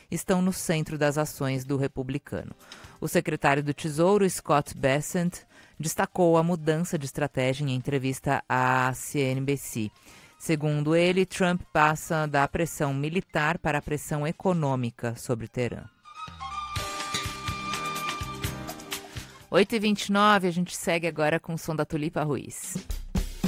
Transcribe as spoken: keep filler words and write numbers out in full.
estão no centro das ações do republicano. O secretário do Tesouro, Scott Bessent, destacou a mudança de estratégia em entrevista à C N B C. Segundo ele, Trump passa da pressão militar para a pressão econômica sobre Teherã. oito e vinte e nove, a gente segue agora com o som da Tulipa Ruiz.